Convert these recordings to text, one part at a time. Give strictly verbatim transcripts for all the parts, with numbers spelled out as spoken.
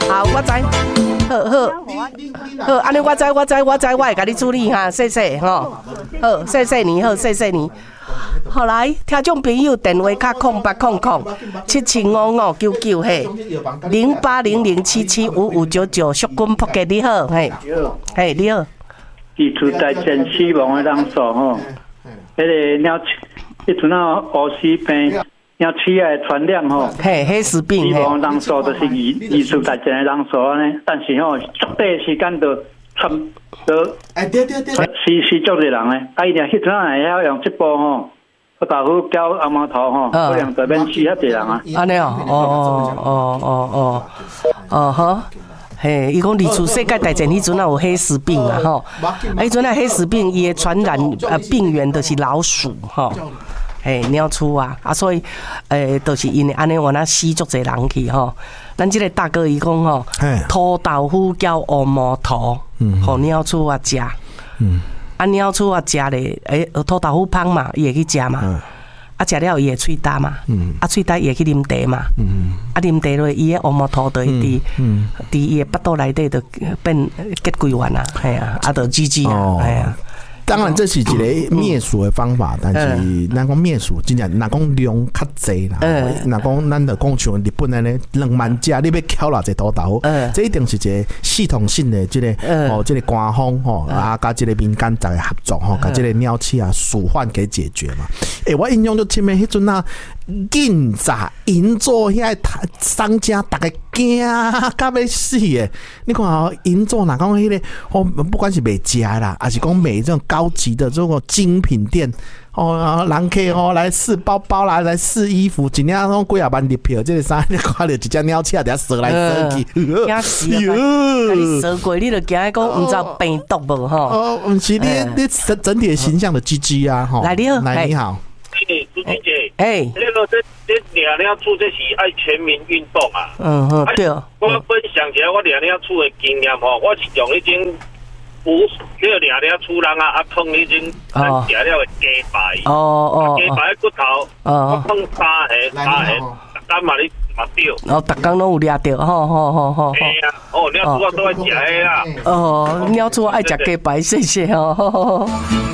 好，我知，好好好，安尼我知我知我知，我会甲你处理哈，谢谢吼，好，谢谢你，好，谢谢你。后来听众朋友电话卡空八空空七七五五九九嘿，零八零零七七五五九九，淑君仆嘅你好，嘿，嘿你好。 地处在真死亡的人数吼，迄个鸟，迄阵啊乌死病，鸟鼠的传染吼， 嘿，黑死病， 死亡人数都是地地处在真的人数呢，但是吼，足短时间都传都，哎对对对，死死足多人呢，啊伊定迄阵啊会晓用这部吼。我大夫教阿毛头吼，可能就免死遐侪人啊。 安尼哦，哦哦哦哦哦，哦好，嘿，伊讲离厝世界大战迄阵啊有黑死病啊吼，啊迄阵啊黑死病伊的传染呃病源就是老鼠吼，嘿鸟鼠啊，啊所以诶，就是因为安尼原来死足侪人去吼。咱即个大哥伊讲吼，土豆腐叫乌毛头，互鸟鼠啊食。嗯。啊，鸟鼠啊，食咧，诶，土豆腐芳嘛，伊会去食嘛。嗯、啊，食了伊会喙焦嘛。嗯、啊，喙焦伊会去啉茶嘛。嗯、啊，啉茶落，伊个乌毛土就会伫伫伊个腹肚内底就变结规完啊，系啊，啊，就 G G 啊，系啊。 当然，这是一个灭鼠的方法，但是咱讲灭鼠，真正若讲量较济啦。若讲咱就讲像日本安尼两万只，你要捡偌济土豆，这一定是一个系统性的这个哦，这个官方吼啊，甲这个民间在合作吼，甲这个鸟鼠啊鼠患给解决嘛。诶，我印象就深诶，迄阵啊，紧早银座遐商家大家惊甲要死诶。你看哦，银座若讲迄个哦，不管是卖食啦，还是讲卖这种高级的这种精品店哦，人客哦来试包包啦，来试衣服，一领拢几啊万入票，这个衫你看到一只鸟鼠伫遐踅来踅去， 惊死啊！你踅过，你就惊讲毋知有病毒无吼？ 哦，毋是你你整整体的形象的 G G 啊，吼。 来你好， 来你好。 诶，朱姐姐， 哎， 这个这这两两处这是爱全民运动啊。 嗯哼，对。 我分享起来，我两两处的经验吼，我是用已经五这个两两处人啊，啊碰已经咱食了的鸡排， 哦哦， 鸡排骨头，我碰三下三下，咱嘛你嘛钓。 哦，逐工拢有掠着，吼吼吼吼。 哎呀，哦，鸟鼠我都爱食的啦。 哦，鸟鼠爱食鸡排，谢谢哦。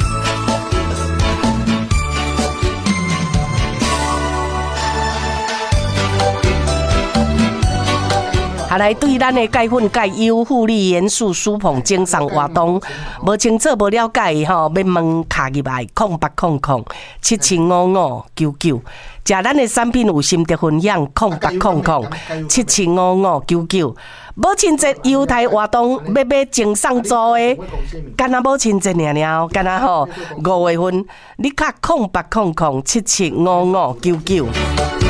啊，来对咱的钙粉、钙优、护理元素、舒膨、精神活动，无清楚、无了解吼，要问卡入来空八空空七七五五九九，食咱的产品有心得分享空八空空七七五五九九。母亲节优待活动要买精送组的，干那母亲节尔尔，干那吼五月份，你卡空八空空七七五五九九。